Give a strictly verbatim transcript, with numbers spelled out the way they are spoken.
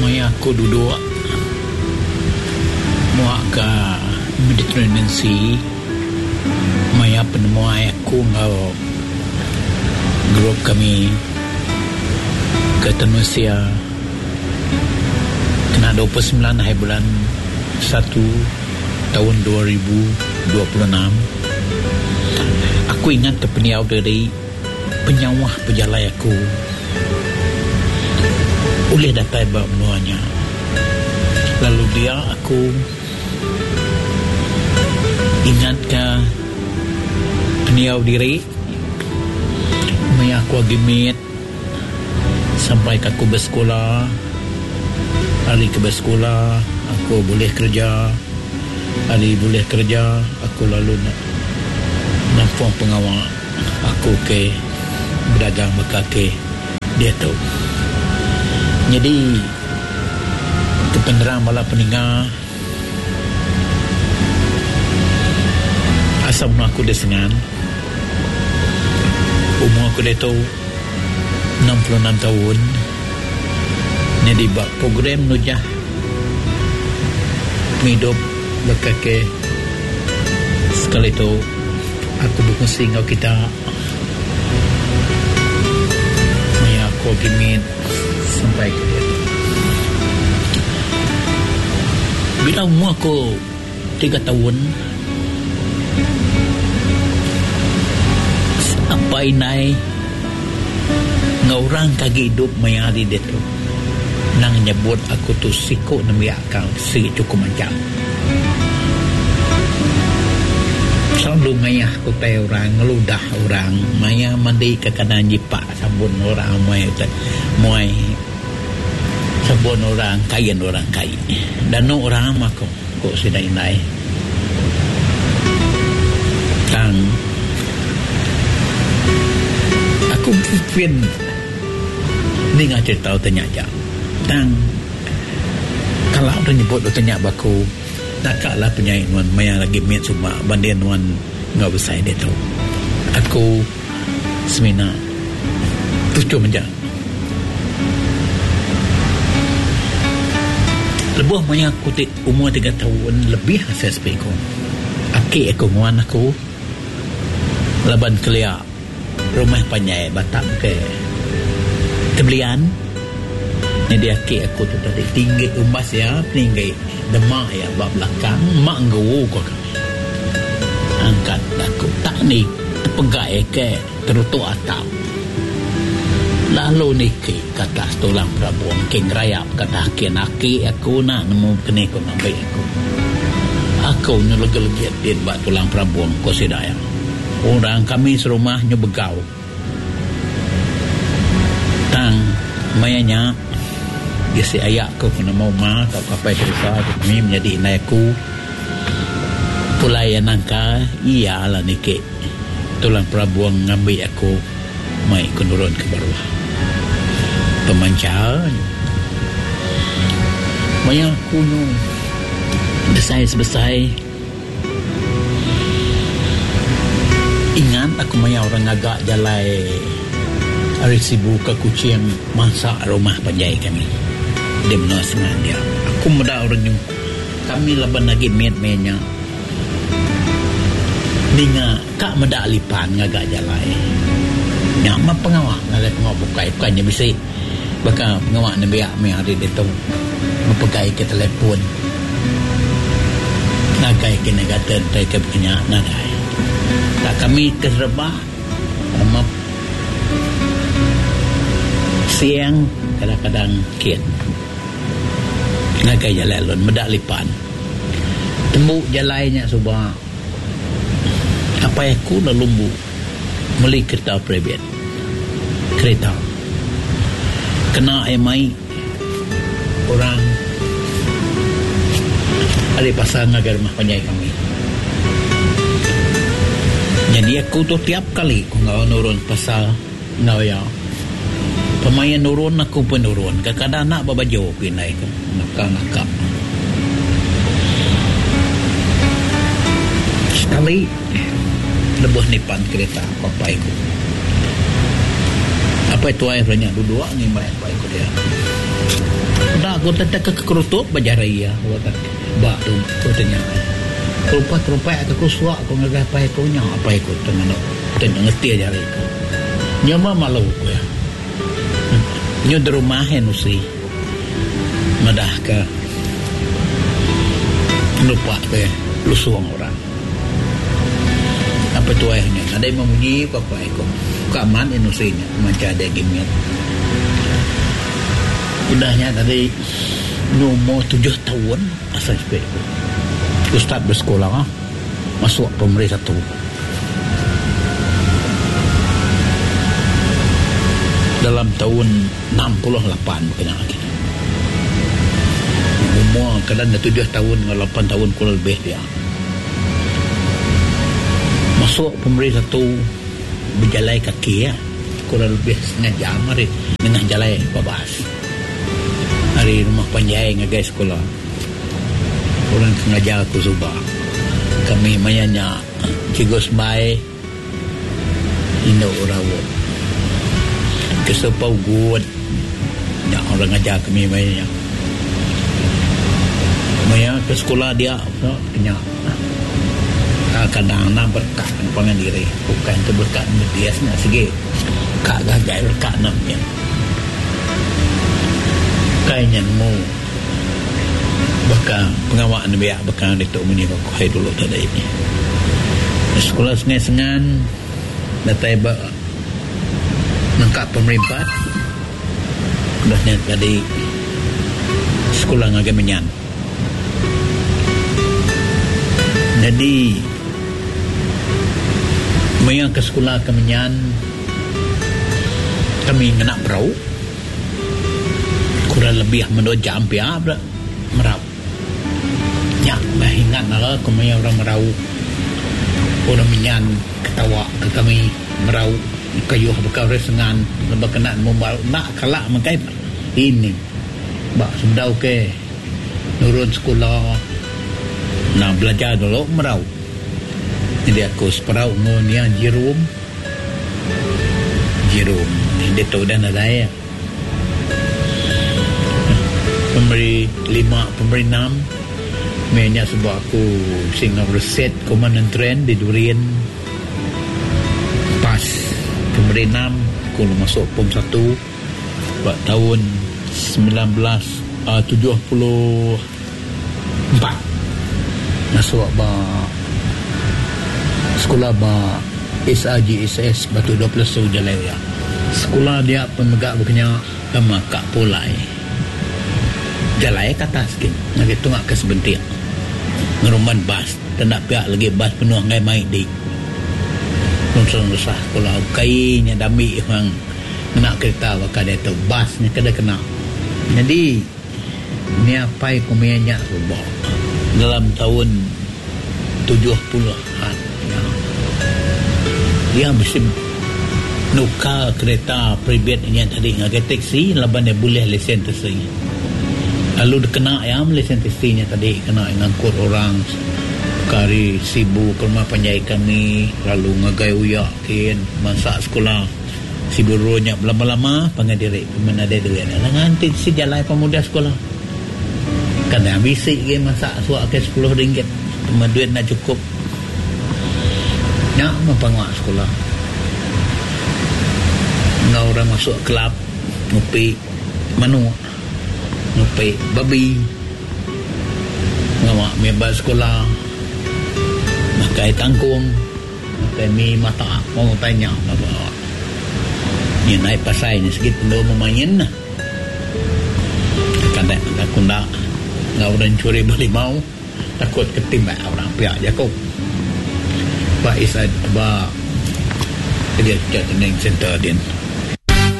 Maya aku duduk muak ke Mediterranean Sea. Maya penemu aku ngau grup kami ke Tunisia kena dua puluh sembilan hari bulan satu tahun dua ribu dua puluh enam. Aku ingat ke peniau dari penyawah pejalai aku oleh datai bawa menuanya. Lalu dia aku ingat ke peniau diri Maya aku agimit sampai ke aku bersekolah. Hari ke bersekolah aku boleh kerja. Hari boleh kerja aku lalu nak nampak pengawal aku ke berdagang berkaki dia tu. Jadi kependerang bala peninggal asal aku desengan umur aku dia tu enam puluh enam tahun. Jadi buat program nujah hidup berkaki sekali tu aku berkongsi dengan kita Maya aku gimit sampai ke dia. Bila umur aku tiga tahun apa inai ngorang kaki hidup Maya hari dia tu nang nyebut aku tu sikok nami akal si cukup macam selalu ngayah aku tay orang ngeludah orang Maya mandi ke kanan jipak sabun orang muai muai sabun orang kain orang kain dan no orang mako kok sudah inai tang aku pin ni ngah cerita tanya aja tang kalau orang nyebut tanya baku nakaklah penyanyi nuan Maya lagi miat semua banding nuan ngau besar dia tu aku semina tujuh menjang lebuh Maya aku tik umur tiga tahun lebih saya sepeko aki aku nguan aku laban kelia rumah panjai batak ke tebelian ni dia aki aku tu tadi tinggi umbas ya tinggi demak ya bab belakang mak ngau ko kami angkat aku tak ni terpegai ke terutuk atap lalu ni ke kata tulang prabuang king rayap kata kin aki aku nak nemu kene ko nambai aku aku nyelege-lege dia bak tulang prabuang ko sidaya orang kami serumah nyebegau tang mayanya dia si ayak ko kena mau ma tak papai cerita kami menjadi inai aku pulai nangka iyalah nike tulang prabuang ngambil aku mai kunurun ke bawah pemancar banyak kuno besai-besai ingat aku maya orang agak jalai hari sibu ke kucing masak rumah panjai kami dia menuas dengan dia aku muda orang yang kami laban lagi met-metnya Ninga kak medak lipan ngagak jalai. Nyama pengawak ngagak pengawak bukai bukannya bisa baka pengawak ni biak me hari dia tu mempegai ke telefon nagai ke negara tai ke punya nagai tak kami keserba sama siang kadang-kadang kit nagai jalan lon medak lipan tembuk jalannya subah apa aku lalumbu meli kereta private kereta kena emai orang ada pasang agar rumah panjai kami jadi aku tu tiap kali aku ngau nurun pasal ngau ya pemain nurun aku pun nurun kadang-kadang nak babaju pinai aku nakak-nakak sekali lebuh nipan kereta papai ku apa itu airnya duduk ni mai papai ku dia Dah aku tetap ke kerutup bajarai ya. Ba tu aku tanya. Rupa-rupa aku suak aku ngagapai aku nya apa ikut dengan tengah ngerti aja itu. Nyama malu aku ya. Nyo di rumah nusi. Madah ke lupa ke lusuang orang. Apa tu ayahnya? Ada yang memuji apa aku. Kaman inusinya macam ada gimmick. Udahnya tadi nomor tujuh tahun asal sepeda. Ustaz bersekolah ah, masuk pemerintah satu. Dalam tahun enam puluh lapan kena lagi. Umur kadang dah tujuh tahun dengan lapan tahun kurang lebih dia. Masuk pemerintah satu berjalan kaki ya. Kurang lebih setengah jam hari dengan jalan babas. Hari rumah panjai ngagai sekolah. Orang sengaja aku subah. Kami mayanya Cigos Bay Indo Urawo Kesepau Gud. Ya orang ngajar kami mayanya. Maya ke sekolah dia so, kena kadang nak berkat pangan diri. Bukan tu berkat dia nak segi. Kak gagai berkat namanya. Kayaknya mu bakal pengawak ni biar bakal Datuk Muni aku hai dulu tadi ini. Sekolah sengan-sengan datai ba nangkap pemerintah. Kedahnya tadi sekolah ngagai menyan. Jadi mayang ke sekolah kemenyan kami nak berau kurang lebih mendua jam pia merau. Ya, bahingan lah kami orang merau. Orang menyan ketawa ke kami merau kayu bekal resengan lebih kena membawa nak kalak makai ini. Bak sudah okey. Nurun sekolah nak belajar dulu merau. Jadi aku seperau ngonia Jerome. Jerome dia tahu dah ada ya. Pemberi lima, pemberi enam. Mainnya sebab aku singgah reset komandan tren di Durian pas pemberi enam aku masuk pom satu buat tahun sembilan belas tujuh puluh empat masuk ba sekolah ba S A G S S Batu dua belas Jalaya. Sekolah dia pemegak bukannya sama Kak Polai Jalaya kata sikit lagi tungak ke sebentar ngeruman bas tendak pihak lagi bas penuh ngai mai di nonton resah sekolah kainya dami orang nak kereta bakal dia tu basnya kada kena. Jadi ni apa yang kumianya sebab dalam tahun tujuh puluhan ya, dia mesti nukar kereta pribadi yang tadi ngagai taksi laban dia boleh lesen taksi. Lalu dia kena ya lesen taksinya tadi kena ngangkut orang kari sibu ke rumah panjai kami lalu ngagai uyak kin masak sekolah sibu ronya lama-lama pangadirik mana ada duit ngantin si jalan pemuda sekolah kena bisik ke masak suak ke sepuluh ringgit cuma duit nak cukup nak mempangwak sekolah ngau orang masuk kelab ngopi manu ngopi babi ngawak member sekolah makai tangkung makai mi mata mau tanya apa ni naik pasai ni sikit ndo memain nah kadang aku nak ngau dan curi beli mau takut ketimbang orang pihak Jakob Pak Isad ba dia kerja training center din